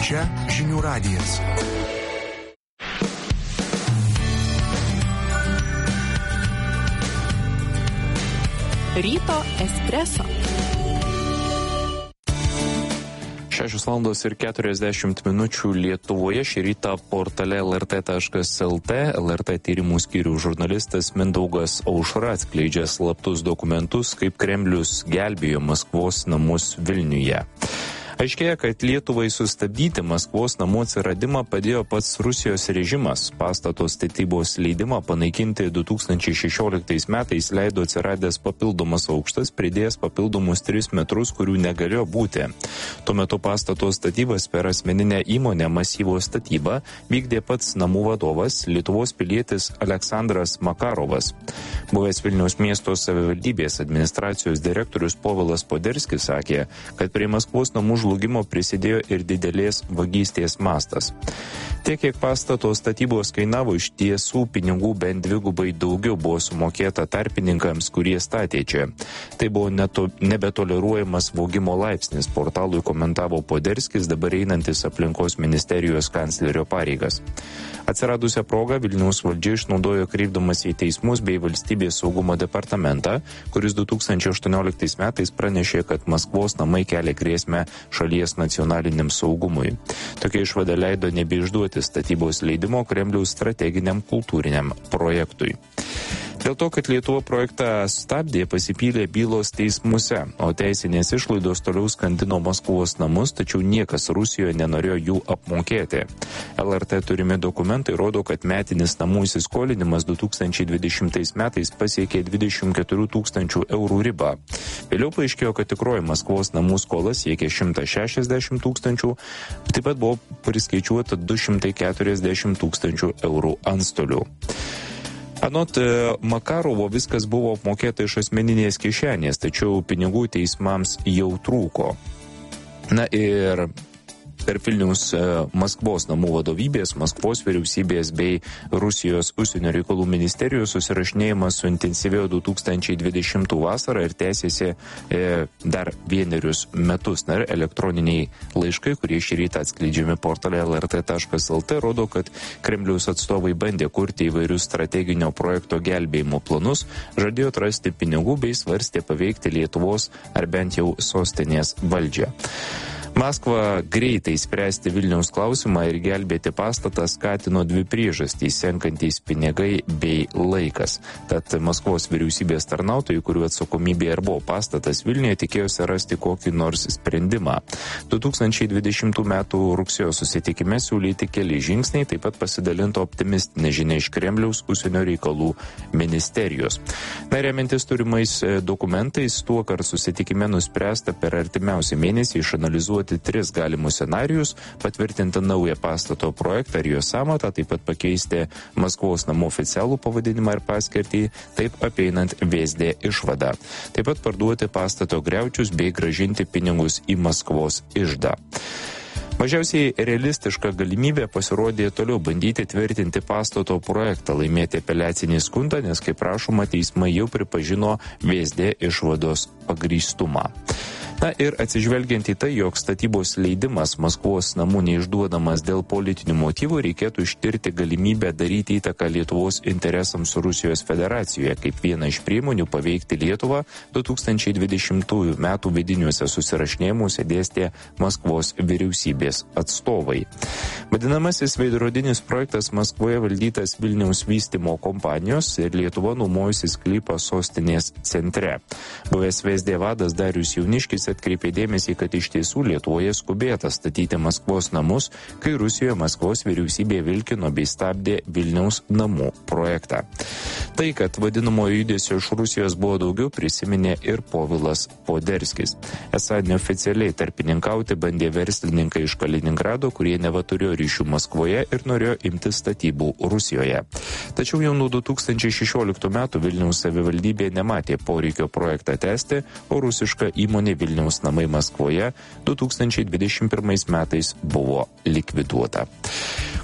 Čia žinių radijas. Ryto espreso. 6:40 Lietuvoje šį rytą portale lrt.lt LRT tyrimų skyrių žurnalistas Mindaugas Aušra atskleidžia slaptus dokumentus, kaip Kremlius gelbėjo Maskvos namus Vilniuje. Aiškėja, kad Lietuvai sustabdyti Maskvos namų atsiradimą padėjo pats Rusijos režimas. Pastato statybos leidimą panaikinti 2016 metais leido atsiradęs papildomas aukštas, pridėjęs papildomus 3 metrus, kurių negalėjo būti. Tuo metu pastato statybas per asmeninę įmonę Masyvo statybą vykdė pats namų vadovas, Lietuvos pilietis Aleksandras Makarovas. Buvęs Vilniaus miesto savivaldybės administracijos direktorius Povilas Poderskis sakė, kad prie Maskvos namų žlugimo prisidėjo ir didelės vagystės mastas. Tiek, kiek pastato statybos kainavo, iš tiesų pinigų bent dvigubai daugiau buvo sumokėta tarpininkams, kurie statė čia. Tai buvo nebetoleruojamas vogimo laipsnis, portalui komentavo Poderskis, dabar einantis aplinkos ministerijos kanclerio pareigas. Atsiradusią progą Vilniaus valdžia išnaudojo kreipdamas į teismus bei valstybės saugumo departamentą, kuris 2018 metais pranešė, kad Maskvos namai kelia grėsmę šalies nacionaliniam saugumui. Tokia išvada leido nebeišduoti statybos leidimo Kremliaus strateginiam kultūriniam projektui. Dėl to, kad Lietuva projektą stabdė, pasipylė bylos teismuose, o teisinės išlaidos toliau skandino Maskvos namus, tačiau niekas Rusijoje nenorėjo jų apmokėti. LRT turimi dokumentai rodo, kad metinis namų įsiskolinimas 2020 metais pasiekė 24 000 eurų ribą. Vėliau paaiškėjo, kad tikroji Maskvos namų skola siekė 160 000, taip pat buvo priskaičiuota 240 000 eurų antstolių. Anot Makarovo viskas buvo apmokėta iš asmeninės kišenės, tačiau pinigų teismams jau trūko. Na ir per Vilniaus Maskvos namų vadovybės, Maskvos vyriausybės bei Rusijos užsienio reikalų ministerijos susirašinėjimas suintensyvėjo 2020 vasarą ir tęsėsi dar 1 metus. Na ir elektroniniai laiškai, kurie šį rytą atskleidžiami portale lrt.lt, rodo, kad Kremliaus atstovai bandė kurti įvairius strateginio projekto gelbėjimo planus, žadėjo atrasti pinigų bei svarstė paveikti Lietuvos ar bent jau sostinės valdžią. Maskvą greitai spręsti Vilniaus klausimą ir gelbėti pastatą skatino 2 priežastys - senkantys pinigai bei laikas. Tad Maskvos vyriausybės tarnautojai, kurių atsakomybė ir buvo pastatas Vilniuje, tikėjosi rasti kokį nors sprendimą. 2020 m. rugsėjo susitikime siūlyti keli žingsniai, taip pat pasidalinto optimistinė žinia iš Kremliaus užsienio reikalų ministerijos. Na, remiantis turimais dokumentais, tuo kart susitikime nuspręsta per artimiausią mėnesį išanalizuoti 3 galimus scenarijus, patvirtinti naują pastato projektą ir jo sąmatą, taip pat pakeisti Maskvos namų oficialų pavadinimą ir paskirtį, taip apeinant VSD išvadą. Taip pat parduoti pastato griaučius bei grąžinti pinigus į Maskvos iždą. Mažiausiai realistiška galimybė pasirodė toliau bandyti tvirtinti pastato projektą, laimėti apeliacinį skundą, nes, kaip prašoma, teismai jau pripažino VSD išvados pagrįstumą. Na ir atsižvelgiant į tai, jog statybos leidimas Maskvos namų neišduodamas dėl politinių motyvų, reikėtų ištirti galimybę daryti įtaką Lietuvos interesams Rusijos federacijoje, kaip vieną iš priemonių paveikti Lietuvą 2020 m. vidiniuose susirašinėjimuose dėstė Maskvos vyriausybės atstovai. Vadinamasis veidrodinis projektas Maskvoje valdytas Vilniaus vystymo kompanijos ir Lietuva nuomojusi sklypą sostinės centre. Buvęs VSD vadas Darius Jauniškis atkreipė dėmesį, kad iš tiesų Lietuvoje skubėta statyti Maskvos namus, kai Rusijoje Maskvos vyriausybė vilkino bei stabdė Vilniaus namų projektą. Tai, kad vadinamojo judesio iš Rusijos buvo daugiau, prisiminė ir Povilas Poderskis. Esą neoficialiai tarpininkauti bandė verslininkai iš Kaliningrado, kurie neva turėjo ryšių Maskvoje ir norėjo imti statybų Rusijoje. Tačiau jau nuo 2016 metų Vilniaus savivaldybė nematė poreikio projektą tęsti, o rusiška įmonė Vilniaus namai Maskvoje 2021 metais buvo likviduota.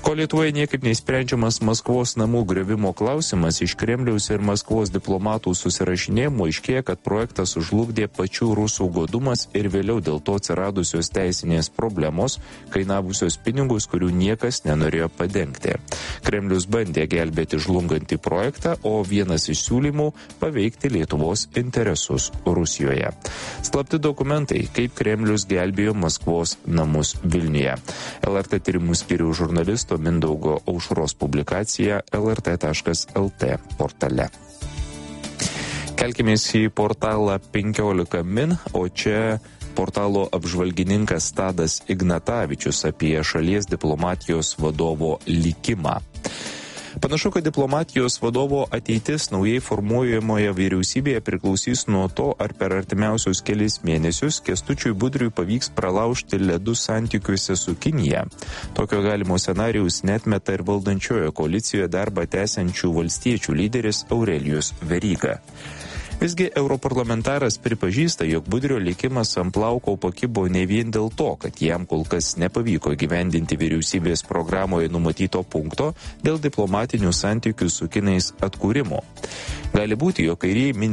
Ko Lietuvoje niekaip neįsprendžiamas Maskvos namų griovimo klausimas, iš Kremliaus ir Maskvos diplomatų susirašinėjimo aiškėja, kad projektą sužlugdė pačių rusų godumas ir vėliau dėl to atsiradusios teisinės problemos, kainavusios pinigus, kurių niekas nenorėjo padengti. Kremlius bandė gelbėti žlungantį projektą, o vienas iš siūlymų – paveikti Lietuvos interesus Rusijoje. Slapti dokumentai, kaip Kremlius gelbėjo Maskvos namus Vilniuje. LRT tyrimų skyriaus žurnalisto Mindaugo Aušros publikacija lrt.lt portale. Kelkimės į portalą 15 min, o čia portalo apžvalgininkas Tadas Ignatavičius apie šalies diplomatijos vadovo likimą. Panašu, kad diplomatijos vadovo ateitis naujai formuojamoje vyriausybėje priklausys nuo to, ar per artimiausius kelis mėnesius Kęstučiui Budriui pavyks pralaužti ledus santykiuose su Kinija. Tokio galimo scenarijaus netmeta ir valdančiojo koalicijoje darbą tęsiančių valstiečių lyderis Aurelijus Veryga. Visgi europarlamentaras pripažįsta, jog Budrio likimas ant plauko pakibo ne vien dėl to, kad jam kol kas nepavyko gyvendinti vyriausybės programoje numatyto punkto dėl diplomatinių santykių su kinais atkūrimo. Gali būti, jog kairieji